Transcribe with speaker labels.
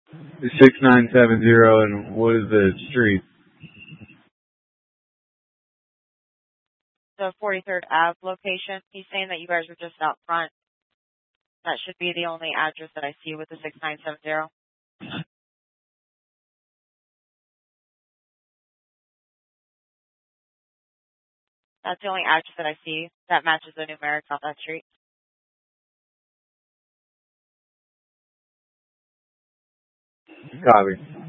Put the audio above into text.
Speaker 1: The 6970, and what is the street?
Speaker 2: The 43rd Ave location. He's saying that you guys were just out front. That should be the only address that I see with the 6970. That's the only address that I see that matches the numerics on that street.
Speaker 1: Copy.